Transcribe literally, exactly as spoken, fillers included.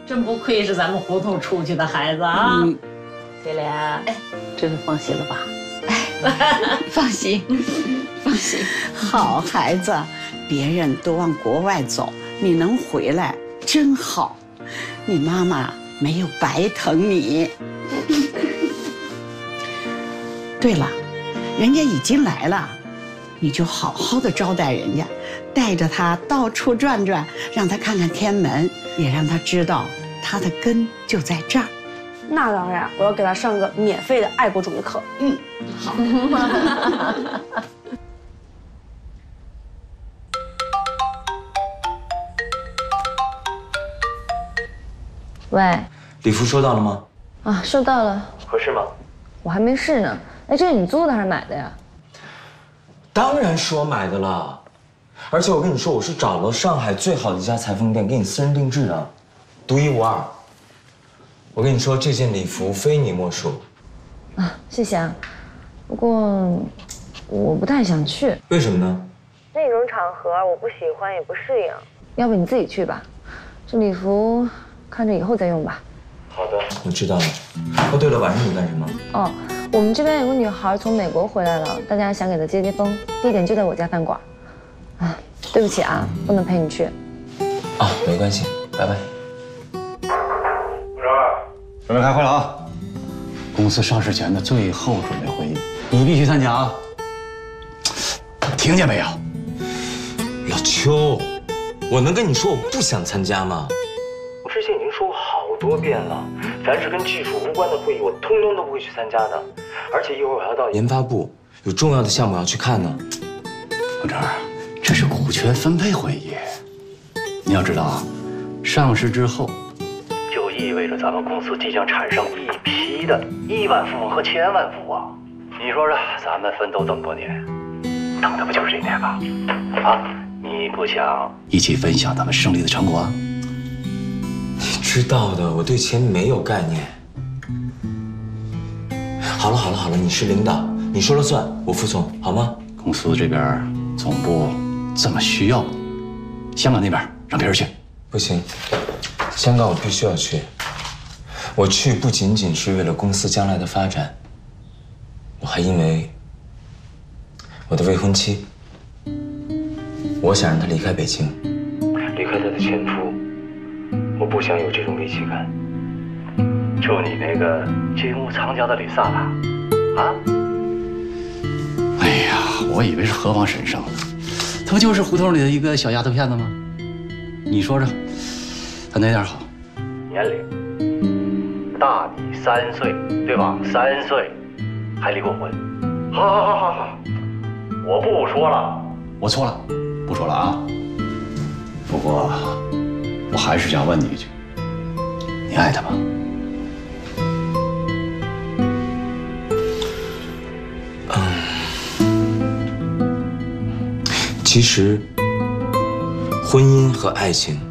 真不愧是咱们胡同出去的孩子啊！嗯、铁莲，哎，这回放心了吧？ 哎，放心，放心。 好孩子，别人都往国外走，你能回来真好。你妈妈没有白疼你。对了，人家已经来了，你就好好的招待人家，带着他到处转转，让他看看天门，也让他知道他的根就在这儿。 那当然，我要给他上个免费的爱国主义课。 嗯，好。 喂， 礼服收到了吗？ 啊，收到了。 合适吗？ 我还没试呢。哎，这是你租的还是买的呀？ 当然是我买的了，而且我跟你说，我是找了上海最好的一家裁缝店给你私人定制的，独一无二。我跟你说，这件礼服非你莫属。 啊，谢谢啊。不过我不太想去。 为什么呢？ 那种场合我不喜欢也不适应。要不你自己去吧，这礼服看着以后再用吧。 好的，我知道了。哦，对了，晚上你干什么？ 哦，我们这边有个女孩从美国回来了，大家想给她接接风，地点就在我家饭馆。啊，对不起啊，不能陪你去。 啊，没关系，拜拜。 准备开会了啊！公司上市前的最后准备会议，你必须参加啊！听见没有？ 老邱，我能跟你说我不想参加吗？我之前已经说过好多遍了，凡是跟技术无关的会议，我通通都不会去参加的。而且一会儿我还要到研发部，有重要的项目要去看呢。 王成，这是股权分配会议，你要知道啊，上市之后。就意味着咱们公司即将产生一批的亿万富翁和千万富翁。你说说，咱们奋斗这么多年，等的不就是这一天吗？啊，你不想一起分享咱们胜利的成果啊？ 你知道的，我对钱没有概念。好了好了好了，你是领导，你说了算，我服从，好吗？ 公司这边总部这么需要，香港那边让别人去。 不行。香港我必须要去，我去不仅仅是为了公司将来的发展，我还因为我的未婚妻，我想让她离开北京，离开她的前夫，我不想有这种危机感。 就你那个金屋藏娇的李萨拉，啊？哎呀，我以为是何方神圣，她不就是胡同里的一个小丫头片子吗？你说说。他哪点好？年龄大你三岁，对吧？三岁，还离过婚。好，好，好，好，好，我不说了，我错了，不说了啊。不过，我还是想问你一句：你爱他吗？ 嗯，其实，婚姻和爱情。